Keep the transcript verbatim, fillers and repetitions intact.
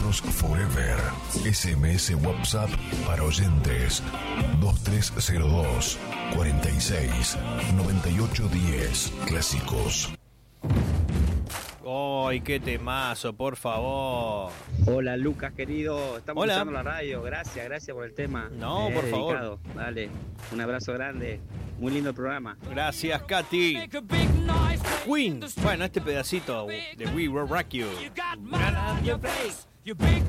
Clásicos Forever. S M S WhatsApp para oyentes dos tres cero dos, cuarenta y seis, noventa y ocho diez. Clásicos. ¡Ay, qué temazo, por favor! Hola, Lucas, querido. Estamos Hola. escuchando la radio. Gracias, gracias por el tema. No, Eh, por dedicado. favor. Dale, un abrazo grande. Muy lindo el programa. Gracias, Katy. Queen. Bueno, este pedacito de We Will Rock You.